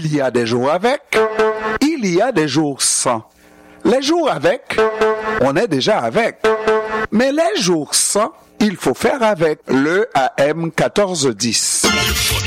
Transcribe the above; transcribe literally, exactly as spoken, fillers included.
il y a des jours avec, il y a des jours sans. Les jours avec, on est déjà avec. Mais les jours sans, il faut faire avec. Le A M quatorze dix.